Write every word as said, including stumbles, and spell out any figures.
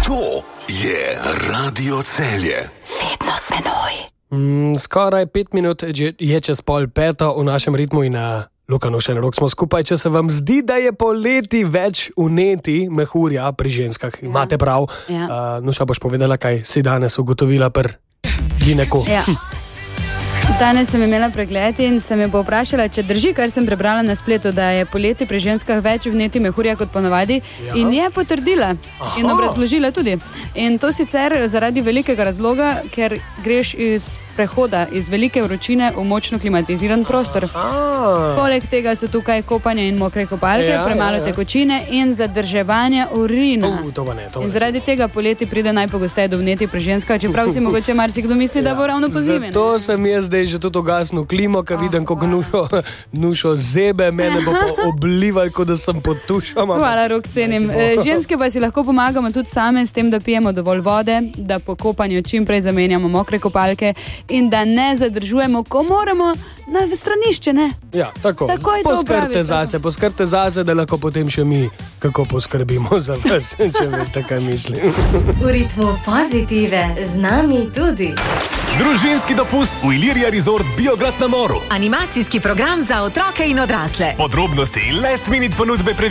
To je Radio Celje. Vedno z menoj. Mm, skoraj pet minut je čez pol peto v našem ritmu in na Luka Nušen Rok smo skupaj. Če se vam zdi, da je poleti več vneti mehurja pri ženskah, ja. Imate prav. Ja. Uh, Nuša, boš povedala, kaj si danes ugotovila pri gineku. Ja. Danes sem imela pregled in sem jo povprašala, če drži, kar sem prebrala na spletu, da je poleti pri ženskah več vneti mehurja kot ponavadi, ja. In je potrdila. Aha. In obrazložila tudi. In to sicer zaradi velikega razloga, ker greš iz prehoda iz velike vročine v močno klimatiziran prostor. Aha. Poleg tega so tukaj kopanje in mokre kopalke, ja, premalo ja, ja. tekočine in zadrževanje urina. Uh, to ne, to in zaradi tega poleti pride najpogosteje do vneti pri ženskah, čeprav si mogoče marsikdo misli, ja. da bo ravno po zimi. Zato sem jaz zdaj že tudi ugasnil klimo, ko vidim, kako nušo, nušo zebe, mene bo pa oblival, kot da sem pod tušom. Hvala, Rok, cenim. Ženske pa si lahko pomagamo tudi same s tem, da pijemo dovolj vode, da po kopanju čim prej zamenjamo mokre kopalke in da ne zadržujemo, ko moramo na stranišče, ne? Ja, tako. Poskrbite zase, poskrbite zase, da lahko potem še mi kako poskrbimo za vas, če veste, kaj mislim. V ritmu pozitive z nami tudi. Družinski dopust v Ilirija Resort Biograd na Moru. Animacijski program za otroke in odrasle. Podrobnosti in last minute ponudbe